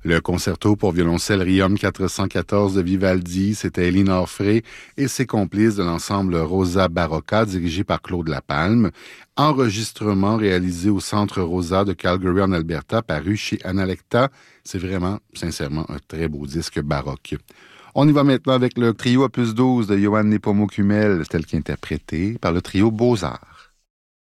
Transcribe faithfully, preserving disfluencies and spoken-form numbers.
Le concerto pour violoncelle Riom quatre cent quatorze de Vivaldi, c'était Elinor Frey et ses complices de l'ensemble Rosa Barocca, dirigé par Claude Lapalme. Enregistrement réalisé au Centre Rosa de Calgary en Alberta, paru chez Analecta. C'est vraiment, sincèrement, un très beau disque baroque. On y va maintenant avec le trio opus douze de Johann Nepomuk Hummel, tel qu'interprété par le trio Beaux-Arts.